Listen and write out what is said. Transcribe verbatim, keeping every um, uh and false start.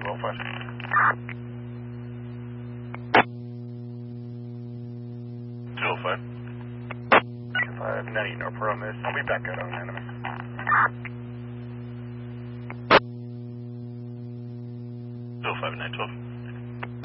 twelve five. two oh five. five ninety, no promise. I'll be back out on Animus. two oh five, nine twelve.